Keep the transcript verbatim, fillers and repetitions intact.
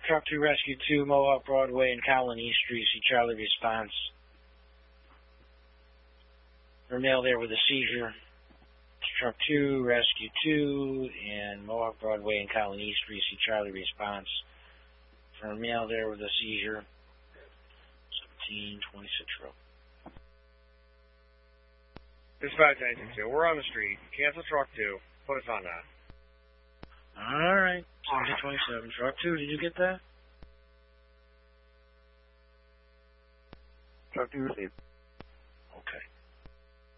Truck two, Rescue two, Mohawk Broadway and Colony Street. See Charlie response. For male there with a seizure. Truck two, Rescue two, and Mohawk Broadway and Colony Street. See Charlie response. For male there with a seizure. seventeen twenty-six row. Dispatch nine six two, we're on the street. Cancel truck two. Put us on that. Alright. seventeen twenty-seven. Truck two, did you get that? Truck two received.